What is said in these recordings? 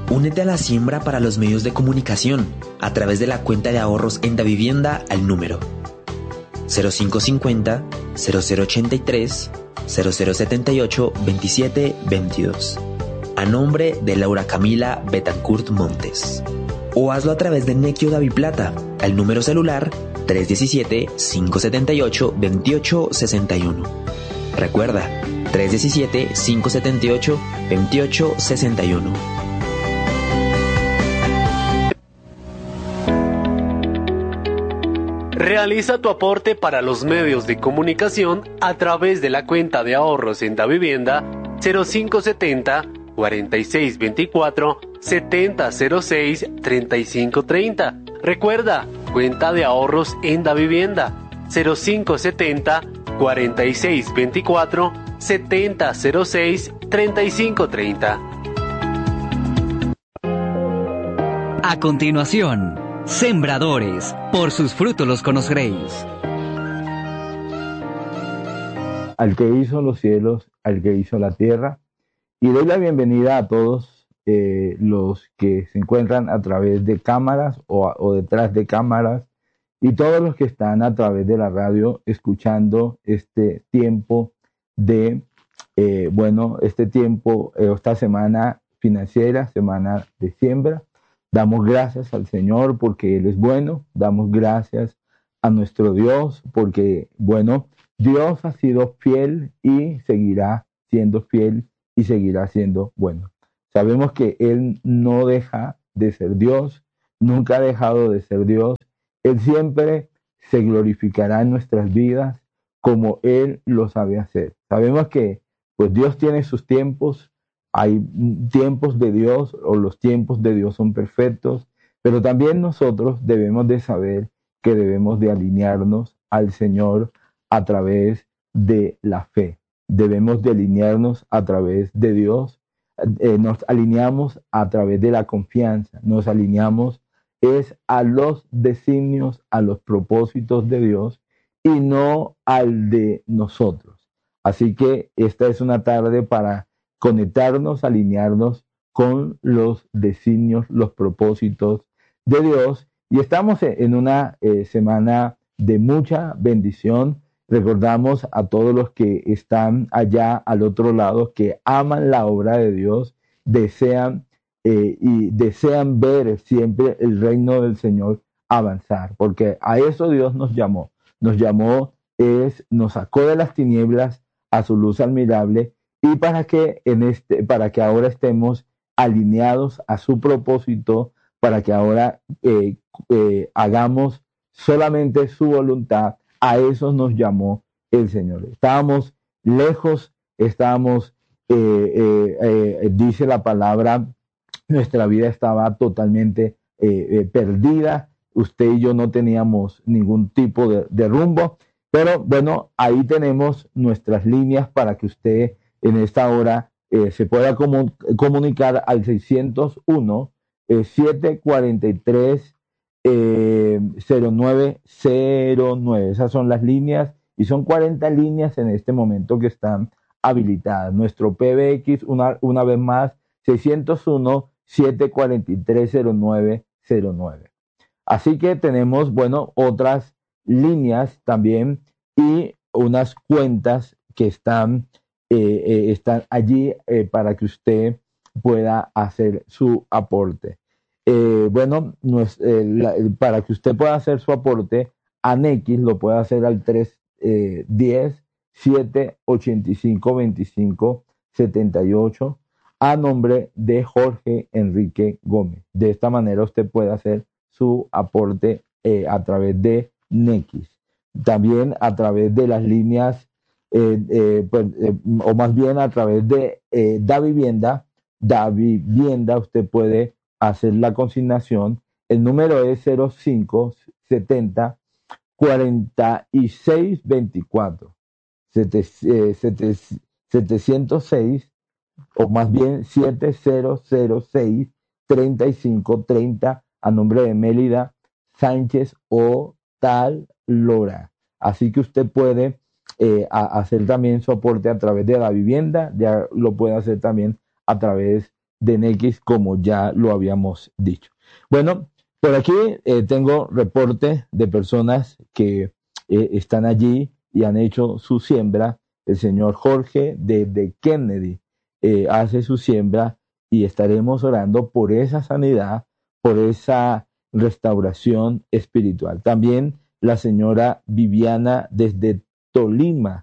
Únete a la siembra para los medios de comunicación a través de la cuenta de ahorros en Davivienda al número 0550 0083 0078 2722 a nombre de Laura Camila Betancourt Montes. O hazlo a través de Nequi Daviplata al número celular 317-578-2861. Recuerda, 317-578-2861. Realiza tu aporte para los medios de comunicación a través de la cuenta de ahorros en Davivienda 0570 4624 7006 3530. Recuerda, cuenta de ahorros en Davivienda 0570 4624 7006 3530. A continuación, Sembradores, por sus frutos los conoceréis. Al que hizo los cielos, al que hizo la tierra, y doy la bienvenida a todos los que se encuentran a través de cámaras o detrás de cámaras, y todos los que están a través de la radio escuchando este tiempo de, esta semana financiera, semana de siembra. Damos gracias al Señor porque Él es bueno, damos gracias a nuestro Dios porque, Dios ha sido fiel y seguirá siendo fiel y seguirá siendo bueno. Sabemos que Él no deja de ser Dios, nunca ha dejado de ser Dios. Él siempre se glorificará en nuestras vidas como Él lo sabe hacer. Sabemos que pues Dios tiene sus tiempos, hay tiempos de Dios o los tiempos de Dios son perfectos, pero también nosotros debemos de saber que debemos de alinearnos al Señor a través de la fe. Debemos de alinearnos a través de Dios, nos alineamos a través de la confianza, nos alineamos es a los designios, a los propósitos de Dios y no al de nosotros. Así que esta es una tarde para conectarnos, alinearnos con los designios, los propósitos de Dios. Y estamos en una semana de mucha bendición. Recordamos a todos los que están allá al otro lado, que aman la obra de Dios, desean ver siempre el reino del Señor avanzar, porque a eso Dios nos llamó. Nos sacó de las tinieblas a su luz admirable, y para que ahora estemos alineados a su propósito, para que ahora hagamos solamente su voluntad. A eso nos llamó el Señor. Estábamos lejos, dice la palabra, nuestra vida estaba totalmente perdida. Usted y yo no teníamos ningún tipo de rumbo, pero ahí tenemos nuestras líneas para que usted en esta hora se pueda comunicar al 601 743 0909. Esas son las líneas y son 40 líneas en este momento que están habilitadas. Nuestro PBX, una vez más, 601 743 0909. Así que tenemos, otras líneas también y unas cuentas que están allí para que usted pueda hacer su aporte. Para que usted pueda hacer su aporte, ANEX lo puede hacer al 310-785-2578 a nombre de Jorge Enrique Gómez. De esta manera usted puede hacer su aporte a través de NEX. También a través de las líneas, o más bien a través de Davivienda, usted puede hacer la consignación. El número es 0570 4624 706, o más bien 7006 3530 a nombre de Mélida Sánchez o Tal Lora. Así que usted puede hacer también su aporte a través de la vivienda, ya lo puede hacer también a través de Nequis, como ya lo habíamos dicho. Bueno, por aquí tengo reporte de personas que están allí y han hecho su siembra. El señor Jorge de Kennedy hace su siembra y estaremos orando por esa sanidad, por esa restauración espiritual. También la señora Viviana desde Tolima,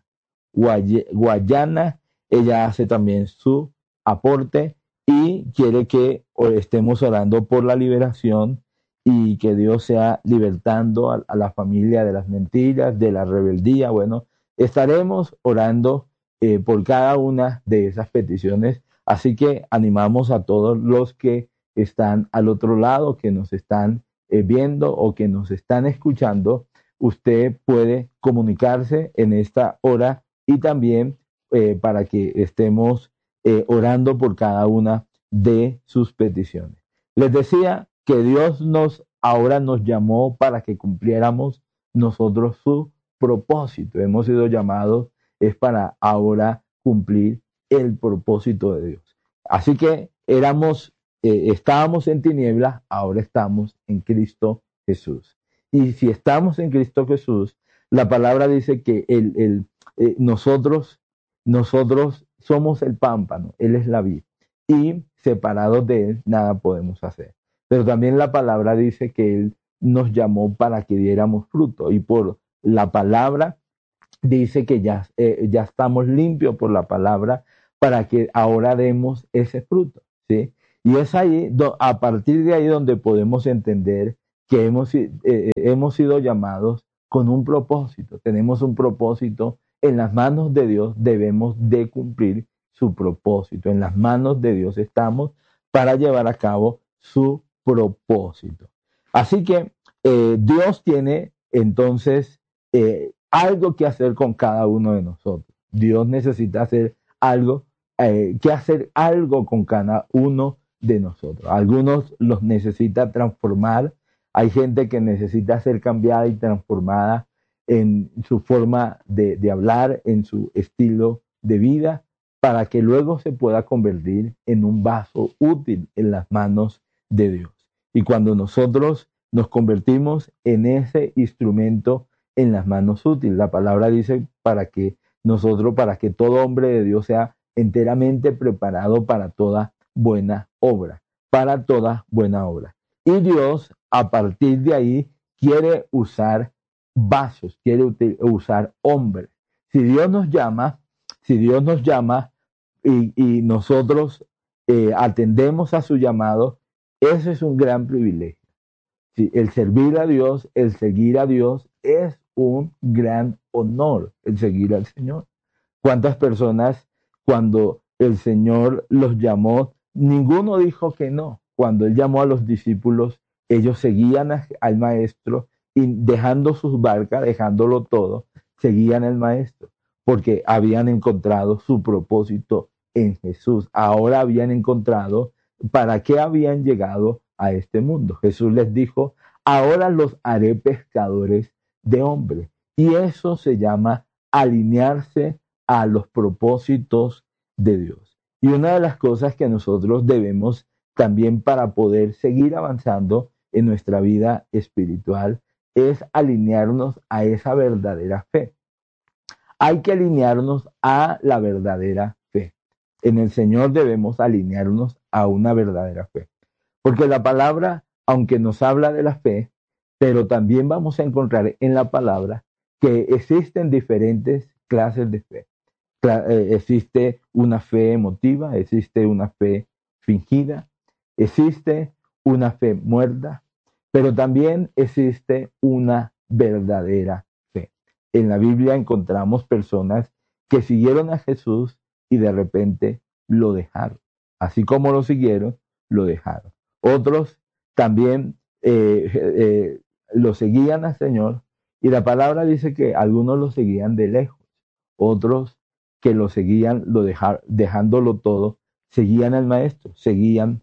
Guayana, ella hace también su aporte y quiere que estemos orando por la liberación y que Dios sea libertando a la familia de las mentiras, de la rebeldía. Bueno, estaremos orando por cada una de esas peticiones. Así que animamos a todos los que están al otro lado, que nos están viendo o que nos están escuchando. Usted puede comunicarse en esta hora y también para que estemos orando por cada una de sus peticiones. Les decía que Dios ahora nos llamó para que cumpliéramos nosotros su propósito. Hemos sido llamados es para ahora cumplir el propósito de Dios. Así que estábamos en tinieblas, ahora estamos en Cristo Jesús. Y si estamos en Cristo Jesús, la palabra dice que nosotros somos el pámpano, Él es la vid, y separados de Él nada podemos hacer. Pero también la palabra dice que Él nos llamó para que diéramos fruto, y por la palabra dice que ya estamos limpios por la palabra para que ahora demos ese fruto, ¿sí? Y es ahí, a partir de ahí donde podemos entender que hemos sido llamados con un propósito. Tenemos un propósito en las manos de Dios, debemos de cumplir su propósito. En las manos de Dios estamos para llevar a cabo su propósito. Así que Dios tiene entonces algo que hacer con cada uno de nosotros. Dios necesita hacer algo con cada uno de nosotros. Algunos los necesita transformar. Hay gente que necesita ser cambiada y transformada en su forma de hablar, en su estilo de vida, para que luego se pueda convertir en un vaso útil en las manos de Dios. Y cuando nosotros nos convertimos en ese instrumento en las manos útiles, la palabra dice para que todo hombre de Dios sea enteramente preparado para toda buena obra, Y Dios, a partir de ahí, quiere usar vasos, quiere usar hombres. Si Dios nos llama y nosotros atendemos a su llamado, eso es un gran privilegio. Sí, el servir a Dios, el seguir a Dios es un gran honor, el seguir al Señor. ¿Cuántas personas cuando el Señor los llamó, ninguno dijo que no? Cuando Él llamó a los discípulos, ellos seguían al Maestro y dejando sus barcas, dejándolo todo, seguían al Maestro, porque habían encontrado su propósito en Jesús. Ahora habían encontrado para qué habían llegado a este mundo. Jesús les dijo, ahora los haré pescadores de hombres. Y eso se llama alinearse a los propósitos de Dios. Y una de las cosas que nosotros debemos también para poder seguir avanzando en nuestra vida espiritual es alinearnos a esa verdadera fe. Hay que alinearnos a la verdadera fe. En el Señor debemos alinearnos a una verdadera fe. Porque la palabra, aunque nos habla de la fe, pero también vamos a encontrar en la palabra que existen diferentes clases de fe. Existe una fe emotiva, existe una fe fingida, existe una fe muerta, pero también existe una verdadera fe. En la Biblia encontramos personas que siguieron a Jesús y de repente lo dejaron. Así como lo siguieron, lo dejaron. Otros también lo seguían al Señor y la palabra dice que algunos lo seguían de lejos, otros que lo seguían, dejándolo todo, seguían al Maestro, seguían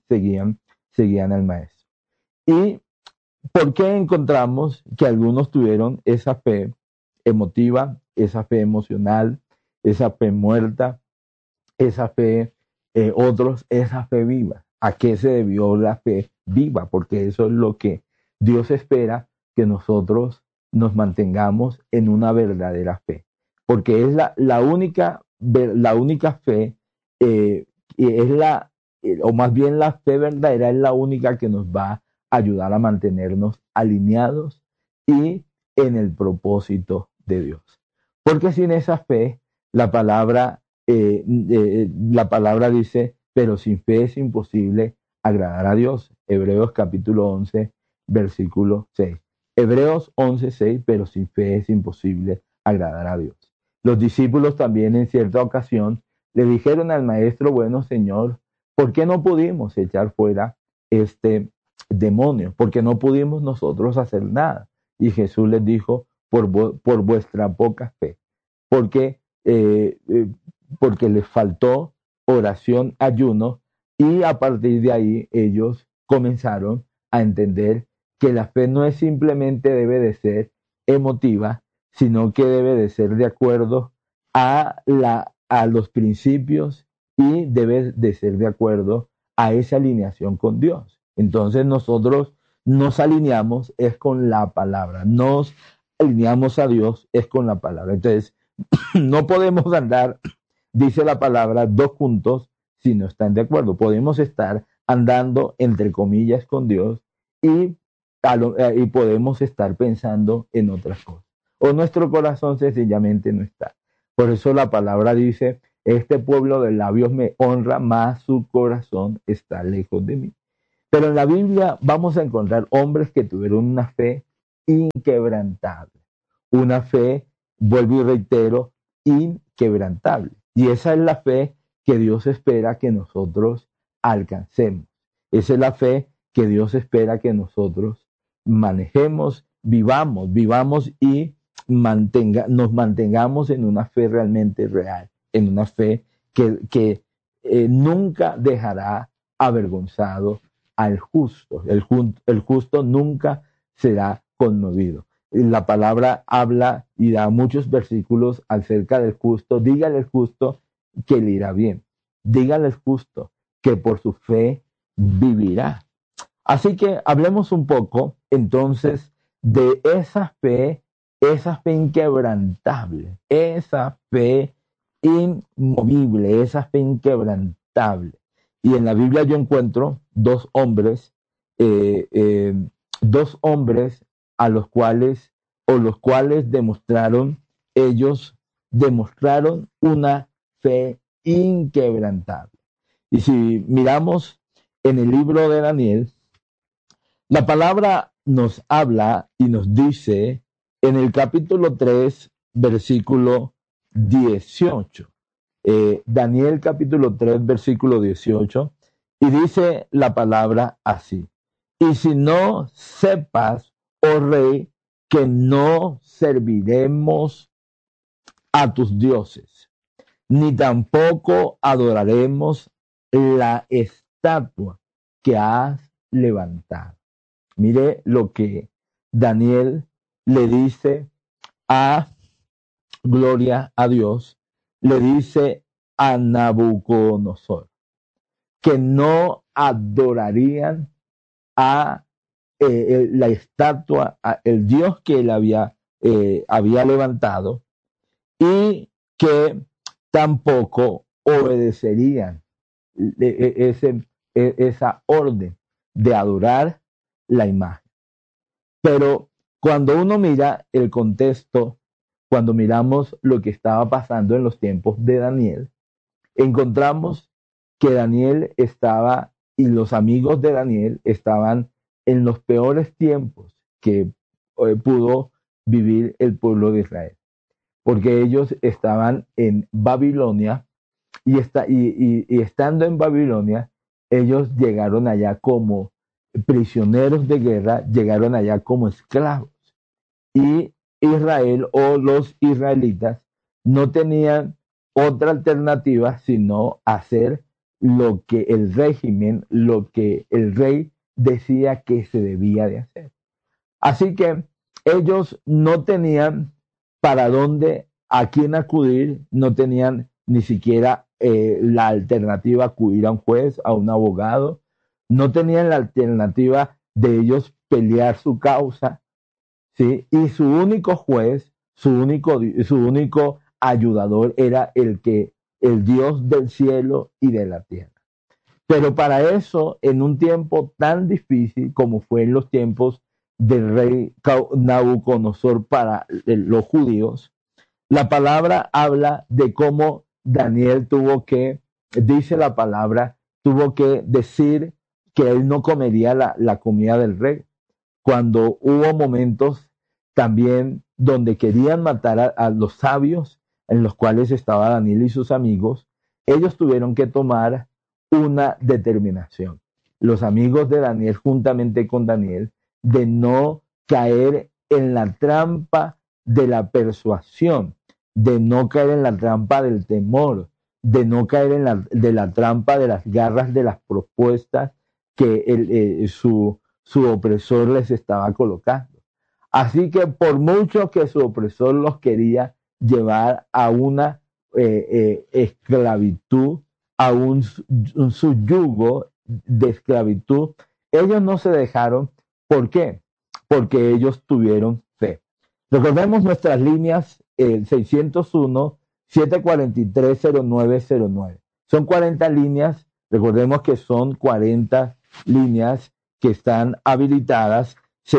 al Maestro. ¿Y por qué encontramos que algunos tuvieron esa fe emotiva, esa fe emocional, esa fe muerta, esa fe, otros esa fe viva? a qué se debió la fe viva, porque eso es lo que Dios espera, que nosotros nos mantengamos en una verdadera fe, porque es la única fe, y es o más bien la fe verdadera es la única que nos va a ayudar a mantenernos alineados y en el propósito de Dios. Porque sin esa fe, la palabra dice, pero sin fe es imposible agradar a Dios. Hebreos capítulo 11, versículo 6. Hebreos 11, 6, pero sin fe es imposible agradar a Dios. Los discípulos también en cierta ocasión le dijeron al maestro, bueno, Señor, ¿por qué no pudimos echar fuera este demonio? Porque no pudimos nosotros hacer nada. Y Jesús les dijo, por vuestra poca fe, porque les faltó oración, ayuno, y a partir de ahí ellos comenzaron a entender que la fe no es simplemente debe de ser emotiva, sino que debe de ser de acuerdo a los principios y debe de ser de acuerdo a esa alineación con Dios. Entonces nosotros nos alineamos es con la palabra, nos alineamos a Dios es con la palabra. Entonces no podemos andar, dice la palabra, dos juntos si no están de acuerdo. Podemos estar andando entre comillas con Dios y podemos estar pensando en otras cosas. O nuestro corazón sencillamente no está. Por eso la palabra dice, este pueblo de labios me honra, mas su corazón está lejos de mí. Pero en la Biblia vamos a encontrar hombres que tuvieron una fe inquebrantable. Una fe, vuelvo y reitero, inquebrantable. Y esa es la fe que Dios espera que nosotros alcancemos. Esa es la fe que Dios espera que nosotros manejemos, vivamos y nos mantengamos en una fe realmente real, en una fe que nunca dejará avergonzado al justo. El justo nunca será conmovido. La palabra habla y da muchos versículos acerca del justo. Dígale al justo que le irá bien. Dígale al justo que por su fe vivirá. Así que hablemos un poco entonces de esa fe inquebrantable, esa fe inmovible, esa fe inquebrantable. Y en la Biblia yo encuentro dos hombres a los cuales demostraron una fe inquebrantable. Y si miramos en el libro de Daniel, la palabra nos habla y nos dice en el capítulo 3, versículo 18. Daniel capítulo 3, versículo 18, y dice la palabra así: y si no sepas, oh rey, que no serviremos a tus dioses, ni tampoco adoraremos la estatua que has levantado. Mire lo que Daniel le dice gloria a Dios, le dice a Nabucodonosor que no adorarían a la estatua, el Dios que él había levantado, y que tampoco obedecerían esa orden de adorar la imagen. Pero cuando uno mira el contexto, cuando miramos lo que estaba pasando en los tiempos de Daniel, encontramos que Daniel estaba y los amigos de Daniel estaban en los peores tiempos que pudo vivir el pueblo de Israel, porque ellos estaban en Babilonia y estando en Babilonia, ellos llegaron allá como prisioneros de guerra, llegaron allá como esclavos, y Israel o los israelitas no tenían otra alternativa sino hacer lo que el régimen, lo que el rey decía que se debía de hacer. Así que ellos no tenían para dónde, a quién acudir, no tenían ni siquiera la alternativa acudir a un juez, a un abogado, no tenían la alternativa de ellos pelear su causa, ¿sí? Y su único juez, su único ayudador era el Dios del cielo y de la tierra. Pero para eso, en un tiempo tan difícil como fue en los tiempos del rey Nabucodonosor para los judíos, la palabra habla de cómo Daniel dice la palabra, tuvo que decir que él no comería la comida del rey. Cuando hubo momentos también donde querían matar a los sabios, en los cuales estaba Daniel y sus amigos, ellos tuvieron que tomar una determinación. Los amigos de Daniel, juntamente con Daniel, de no caer en la trampa de la persuasión, de no caer en la trampa del temor, de no caer en la trampa de las garras de las propuestas que su opresor les estaba colocando. Así que por mucho que su opresor los quería llevar a una esclavitud, a su yugo de esclavitud, ellos no se dejaron. ¿Por qué? Porque ellos tuvieron fe. Recordemos nuestras líneas, 601-743-0909. Son 40 líneas, recordemos que son 40 líneas que están habilitadas.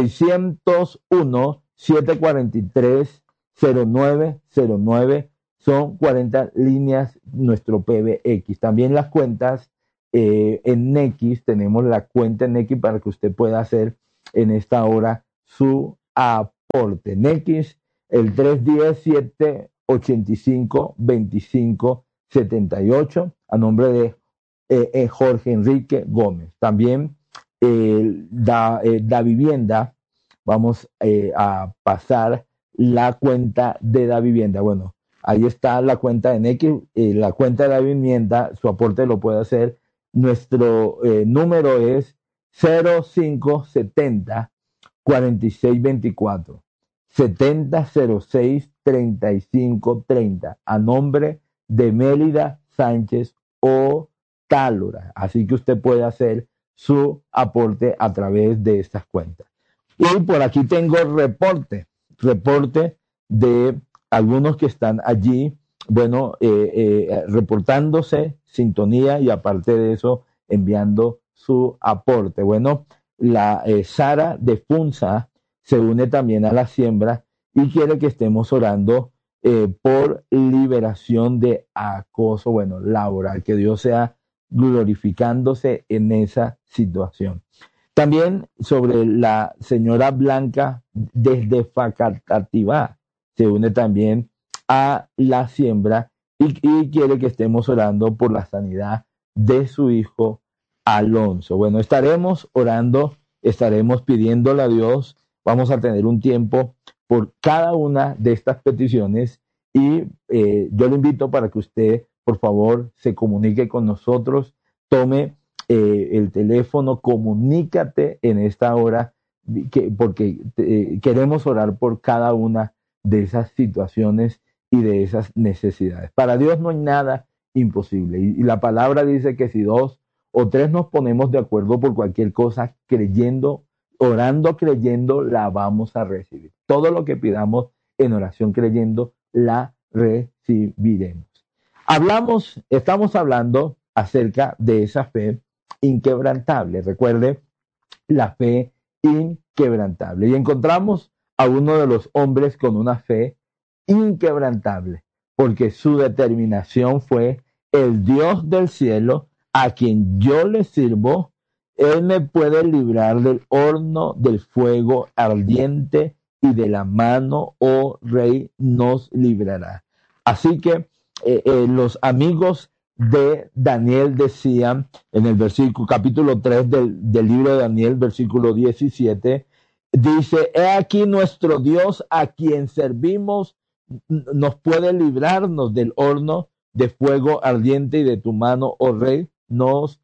601-743-0909 son 40 líneas, nuestro PBX. También las cuentas en Nequi, tenemos la cuenta en Nequi para que usted pueda hacer en esta hora su aporte. Nequi, el 310-785-2578, a nombre de Jorge Enrique Gómez. También Da Vivienda, vamos a pasar la cuenta de Da Vivienda. Bueno, ahí está la cuenta de Nequi, la cuenta de Da Vivienda, su aporte lo puede hacer. Nuestro número es 0570 4624 7006 3530, a nombre de Mélida Sánchez o Tálora. Así que usted puede hacer su aporte a través de estas cuentas. Y por aquí tengo reporte de algunos que están allí, bueno, reportándose sintonía, y aparte de eso enviando su aporte. Bueno, la Sara de Funza se une también a la siembra y quiere que estemos orando por liberación de acoso, bueno, laboral, que Dios sea glorificándose en esa situación. También sobre la señora Blanca desde Facatativá se une también a la siembra y quiere que estemos orando por la sanidad de su hijo Alonso. Bueno, estaremos orando, estaremos pidiéndole a Dios, vamos a tener un tiempo por cada una de estas peticiones y yo le invito para que usted, por favor, se comunique con nosotros, tome el teléfono, comunícate en esta hora, porque queremos orar por cada una de esas situaciones y de esas necesidades. Para Dios no hay nada imposible. Y la palabra dice que si 2 o 3 nos ponemos de acuerdo por cualquier cosa, creyendo, orando, creyendo, la vamos a recibir. Todo lo que pidamos en oración creyendo, la recibiremos. Estamos hablando acerca de esa fe inquebrantable. Recuerde, la fe inquebrantable. Y encontramos a uno de los hombres con una fe inquebrantable, porque su determinación fue: el Dios del cielo, a quien yo le sirvo, él me puede librar del horno del fuego ardiente, y de la mano, oh rey, nos librará. Así que los amigos de Daniel decían en el capítulo 3 del libro de Daniel, versículo 17, dice: he aquí nuestro Dios a quien servimos nos puede librarnos del horno de fuego ardiente, y de tu mano, oh rey, nos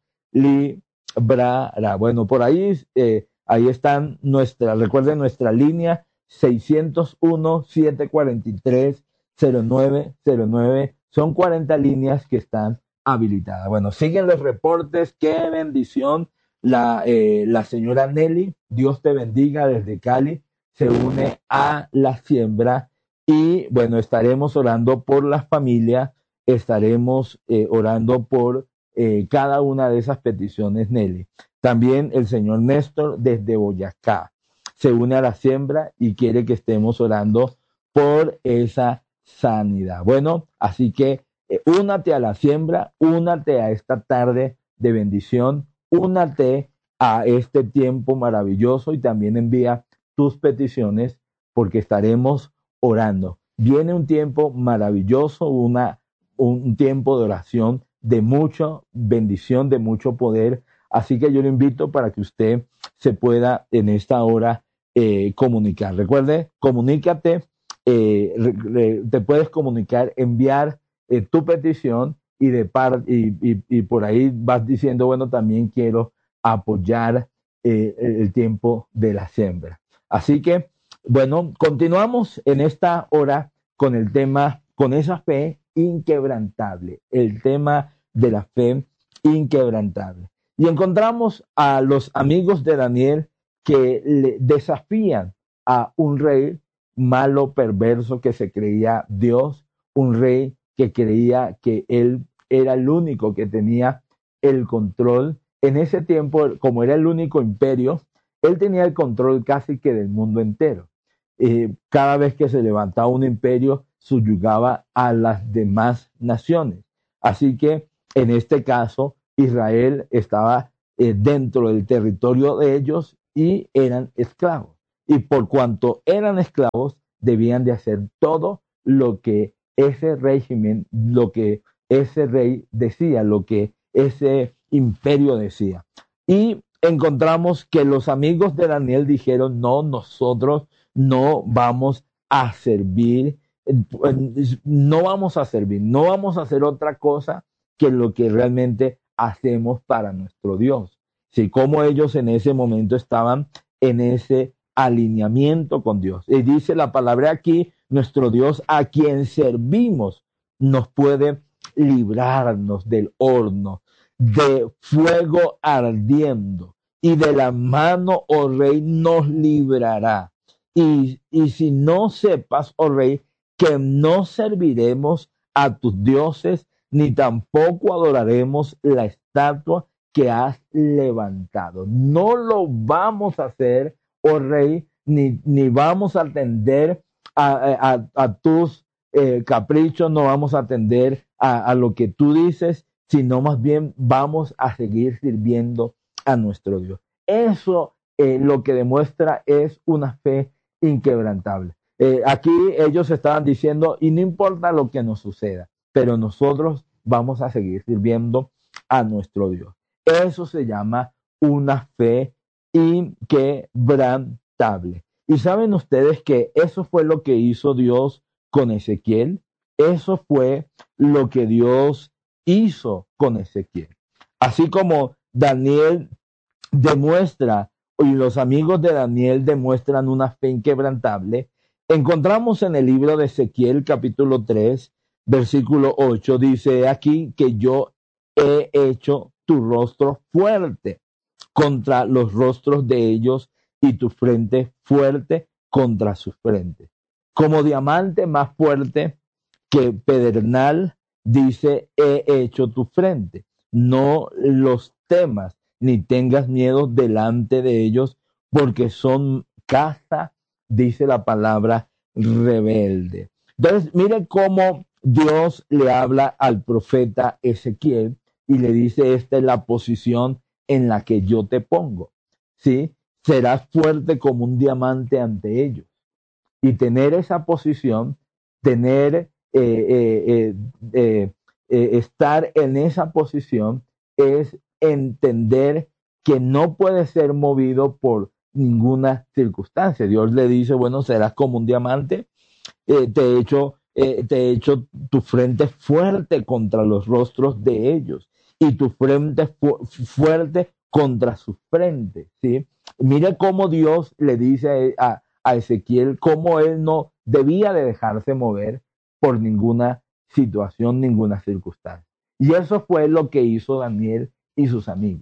librará. Bueno, por ahí están recuerden nuestra línea 601-743-0909. Son 40 líneas que están habilitadas. Bueno, siguen los reportes. Qué bendición la señora Nelly, Dios te bendiga desde Cali, se une a la siembra y bueno, estaremos orando por las familias, estaremos orando por cada una de esas peticiones, Nelly. También el señor Néstor desde Boyacá se une a la siembra y quiere que estemos orando por esa sanidad. Bueno, así que únate a la siembra, únate a esta tarde de bendición, únate a este tiempo maravilloso y también envía tus peticiones porque estaremos orando. Viene un tiempo maravilloso, un tiempo de oración de mucha bendición, de mucho poder. Así que yo le invito para que usted se pueda en esta hora comunicar. Recuerde, comunícate, te puedes comunicar, enviar tu petición y por ahí vas diciendo, bueno, también quiero apoyar el tiempo de la siembra. Así que, bueno, continuamos en esta hora con el tema, con esa fe inquebrantable, el tema de la fe inquebrantable. Y encontramos a los amigos de Daniel que le desafían a un rey malo, perverso, que se creía Dios, un rey que creía que él era el único que tenía el control. En ese tiempo, como era el único imperio, él tenía el control casi que del mundo entero. Cada vez que se levantaba un imperio, subyugaba a las demás naciones. Así que en este caso, Israel estaba dentro del territorio de ellos y eran esclavos. Y por cuanto eran esclavos, debían de hacer todo lo que ese régimen, lo que ese rey decía, lo que ese imperio decía. Y encontramos que los amigos de Daniel dijeron, no, nosotros no vamos a servir, no vamos a servir, no vamos a hacer otra cosa que lo que realmente hacemos para nuestro Dios. Sí, como ellos en ese momento estaban en ese alineamiento con Dios. Y dice la palabra aquí, nuestro Dios a quien servimos nos puede librarnos del horno, de fuego ardiendo, y de la mano, oh rey, nos librará. Y si no sepas, oh rey, que no serviremos a tus dioses, ni tampoco adoraremos la estatua que has levantado. No lo vamos a hacer, oh rey, ni vamos a atender a tus caprichos, no vamos a atender a lo que tú dices, sino más bien vamos a seguir sirviendo a nuestro Dios. Eso lo que demuestra es una fe inquebrantable. Aquí ellos estaban diciendo, y no importa lo que nos suceda, pero nosotros vamos a seguir sirviendo a nuestro Dios. Eso se llama una fe inquebrantable. Y saben ustedes que eso fue lo que hizo Dios con Ezequiel. Eso fue lo que Dios hizo con Ezequiel. Así como Daniel demuestra, y los amigos de Daniel demuestran una fe inquebrantable, encontramos en el libro de Ezequiel capítulo 3, versículo 8, dice aquí que yo he hecho tu rostro fuerte contra los rostros de ellos y tu frente fuerte contra sus frentes. Como diamante más fuerte que pedernal, dice, he hecho tu frente. No los temas ni tengas miedo delante de ellos, porque son casa, dice la palabra, rebelde. Entonces, mire cómo Dios le habla al profeta Ezequiel y le dice, esta es la posición en la que yo te pongo, ¿sí? Serás fuerte como un diamante ante ellos. Y tener esa posición, estar en esa posición es entender que no puede ser movido por ninguna circunstancia. Dios le dice, bueno, serás como un diamante, te he hecho tu frente fuerte contra los rostros de ellos y tu frente fuerte contra su frente, ¿sí? Mire cómo Dios le dice a Ezequiel cómo él no debía de dejarse mover por ninguna situación, ninguna circunstancia. Y eso fue lo que hizo Daniel y sus amigos.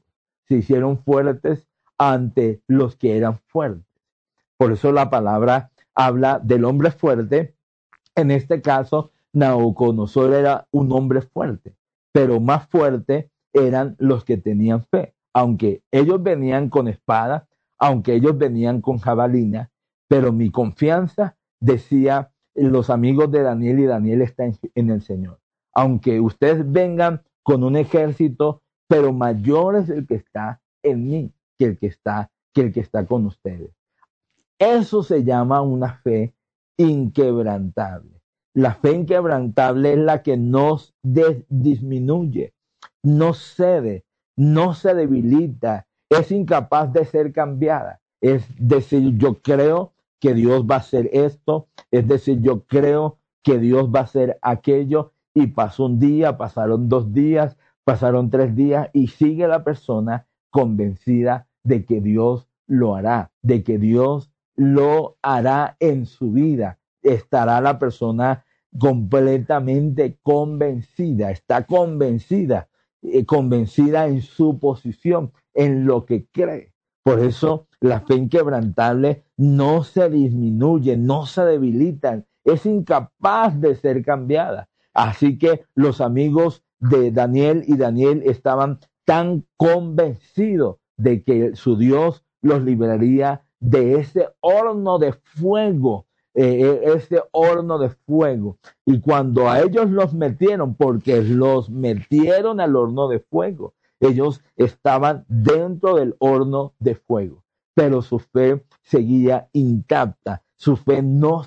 se hicieron fuertes ante los que eran fuertes. Por eso la palabra habla del hombre fuerte. En este caso, Nabucodonosor era un hombre fuerte, pero más fuerte eran los que tenían fe. Aunque ellos venían con espada, aunque ellos venían con jabalina, pero mi confianza, decía los amigos de Daniel, y Daniel está en el Señor. Aunque ustedes vengan con un ejército, pero mayor es el que está en mí que el que está con ustedes. Eso se llama una fe inquebrantable. La fe inquebrantable es la que no disminuye, no cede, no se debilita, es incapaz de ser cambiada. Es decir, yo creo que Dios va a hacer esto, es decir, yo creo que Dios va a hacer aquello, y pasó un día, pasaron 2 días, pasaron 3 días, y sigue la persona convencida de que Dios lo hará, de que Dios lo hará en su vida. Estará la persona completamente convencida, está convencida, convencida en su posición, en lo que cree. Por eso la fe inquebrantable no se disminuye, no se debilita, es incapaz de ser cambiada. Así que los amigos de Daniel y Daniel estaban tan convencidos de que su Dios los libraría de ese horno de fuego, ese horno de fuego. Y cuando a ellos los metieron, porque los metieron al horno de fuego, ellos estaban dentro del horno de fuego, pero su fe seguía intacta, su fe no